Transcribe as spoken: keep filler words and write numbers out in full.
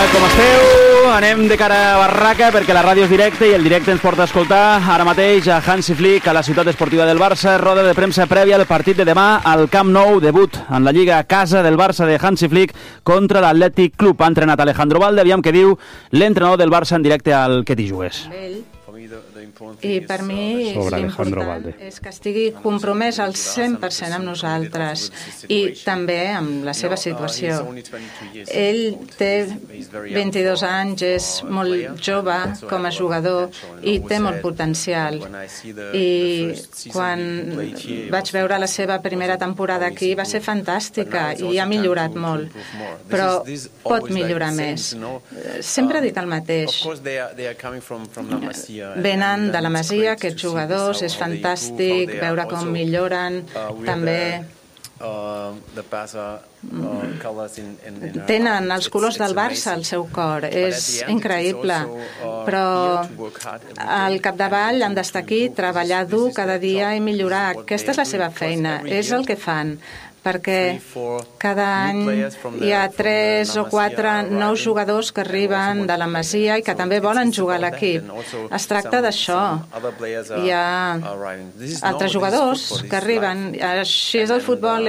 com esteu? Anem de cara a barraca perquè la ràdio és directe i el directe ens porta a escoltar ara mateix a Hansi Flick a la ciutat esportiva del Barça. Roda de premsa prèvia al partit de demà al Camp Nou, debut en la Lliga a casa del Barça de Hansi Flick contra l'Atlètic Club. Ha entrenat Alejandro Balde, aviam què diu l'entrenador del Barça en directe al Que t'hi jugues. I per mi l'important és que estigui compromès al cent per cent amb nosaltres i també amb la seva situació. Ell té vint-i-dos anys, és molt jove com a jugador i té molt potencial. I quan vaig veure la seva primera temporada aquí va ser fantàstica i ha millorat molt, però pot millorar més. Sempre dic el mateix. Venen de la Masia, aquests jugadors, és fantàstic veure com milloren, també tenen els colors del Barça al seu cor, és increïble, però al capdavall han d'estar aquí, treballar dur cada dia i millorar. Aquesta és la seva feina, és el que fan, perquè cada any hi ha tres o quatre nous jugadors que arriben de la Masia i que també volen jugar a l'equip. Es tracta d'això. Hi ha altres jugadors que arriben, així és el futbol.